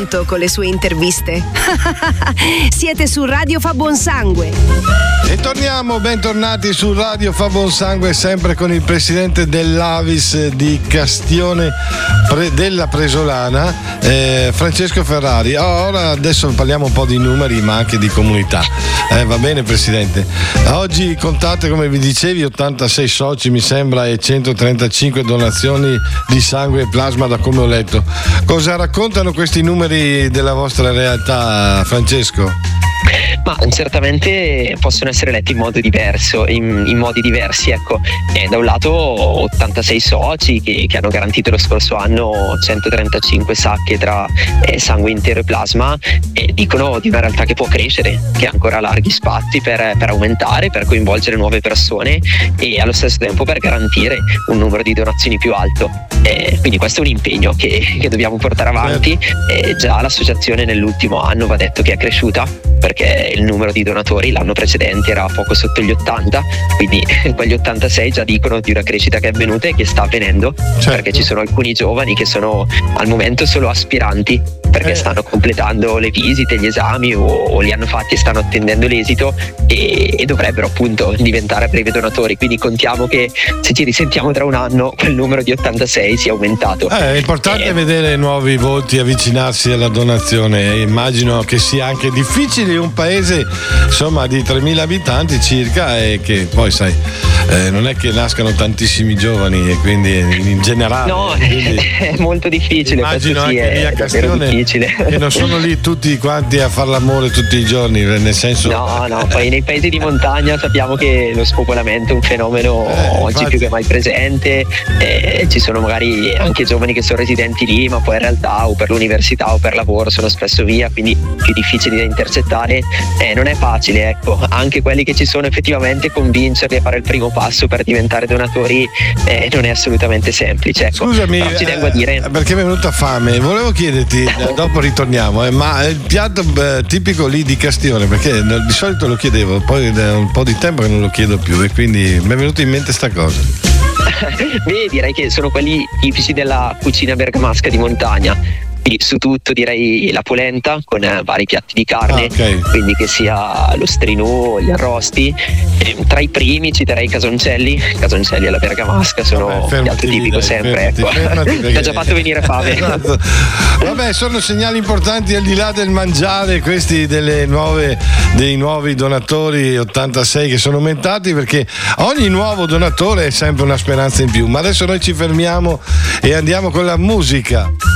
pronto con le sue interviste. Siete su Radio Fa Buon Sangue. E torniamo, bentornati su Radio Fa Buon Sangue, sempre con il presidente dell'Avis di Castione della Presolana, Francesco Ferrari. Ora adesso parliamo un po' di numeri ma anche di comunità. Va bene presidente? Oggi contate, come vi dicevi, 86 soci mi sembra e 135 donazioni di sangue e plasma da come ho letto. Cosa raccontano questi numeri della vostra realtà, Francesco? Ma certamente possono essere letti in modi diversi, ecco. Da un lato 86 soci che hanno garantito lo scorso anno 135 sacche tra sangue intero e plasma, e dicono di una realtà che può crescere, che ha ancora larghi spazi per aumentare, per coinvolgere nuove persone e allo stesso tempo per garantire un numero di donazioni più alto. Quindi questo è un impegno che dobbiamo portare avanti. Già l'associazione nell'ultimo anno va detto che è cresciuta, perché il numero di donatori l'anno precedente era poco sotto gli 80, quindi quegli 86 già dicono di una crescita che è avvenuta e che sta avvenendo, certo. Perché ci sono alcuni giovani che sono al momento solo aspiranti, perché stanno completando le visite, gli esami o li hanno fatti e stanno attendendo l'esito e dovrebbero appunto diventare brevi donatori, quindi contiamo che se ci risentiamo tra un anno quel numero di 86 sia aumentato. È importante vedere nuovi volti avvicinarsi alla donazione. Immagino che sia anche difficile in un paese insomma di 3.000 abitanti circa, e che poi sai non è che nascano tantissimi giovani e quindi in generale è molto difficile. Immagino anche lì a Castione che non sono lì tutti quanti a far l'amore tutti i giorni, nel senso poi nei paesi di montagna sappiamo che lo spopolamento è un fenomeno oggi più che mai presente. Ci sono magari anche giovani che sono residenti lì, ma poi in realtà o per l'università o per lavoro sono spesso via, quindi più difficili da intercettare. Non è facile, ecco, anche quelli che ci sono effettivamente convincerli a fare il primo passo per diventare donatori non è assolutamente semplice, ecco. Scusami, però ci tengo a dire, perché mi è venuta fame, volevo chiederti dopo ritorniamo, ma il piatto tipico lì di Castione, perché di solito lo chiedevo, poi da un po' di tempo che non lo chiedo più e quindi mi è venuta in mente sta cosa. Beh, direi che sono quelli tipici della cucina bergamasca di montagna. Su tutto direi la polenta con vari piatti di carne, quindi che sia lo strinù, gli arrosti. Tra i primi citerei casoncelli alla bergamasca, sono un piatto tipico sempre, ecco. Ti ha già fatto venire fame. Esatto. Vabbè, sono segnali importanti al di là del mangiare, questi dei nuovi donatori 86 che sono aumentati, perché ogni nuovo donatore è sempre una speranza in più. Ma adesso noi ci fermiamo e andiamo con la musica.